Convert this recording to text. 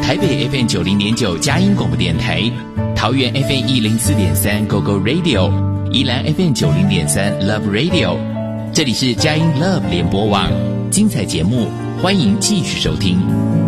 台北 FM90.9 佳音广播电台，桃园 FM104.3 GoGo Radio， 宜兰 FM90.3 Love Radio。这里是佳音 Love 联播网，精彩节目，欢迎继续收听。